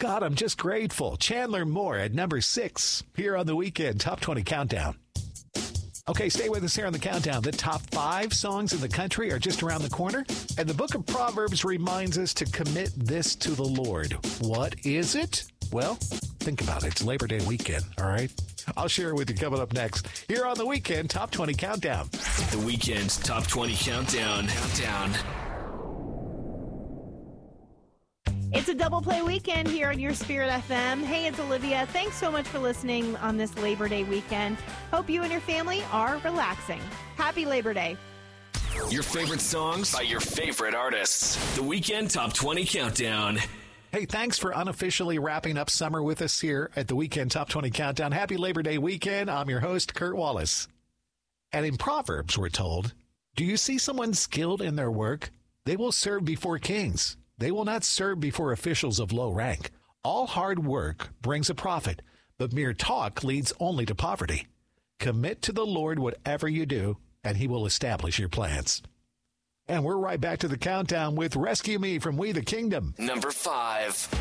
God, I'm just grateful. Chandler Moore at number 6 here on the Weekend Top 20 Countdown. Okay, stay with us here on the countdown. The top 5 songs in the country are just around the corner. And the book of Proverbs reminds us to commit this to the Lord. What is it? Well, think about it. It's Labor Day weekend, all right? I'll share it with you coming up next here on the Weekend Top 20 Countdown. The Weekend Top 20 Countdown. It's a double play weekend here on your Spirit FM. Hey, it's Olivia. Thanks so much for listening on this Labor Day weekend. Hope you and your family are relaxing. Happy Labor Day. Your favorite songs by your favorite artists. The Weekend Top 20 Countdown. Hey, thanks for unofficially wrapping up summer with us here at the Weekend Top 20 Countdown. Happy Labor Day weekend. I'm your host, Kurt Wallace. And in Proverbs, we're told, do you see someone skilled in their work? They will serve before kings. They will not serve before officials of low rank. All hard work brings a profit, but mere talk leads only to poverty. Commit to the Lord whatever you do, and he will establish your plans. And we're right back to the countdown with Rescue Me from We the Kingdom. Number 5.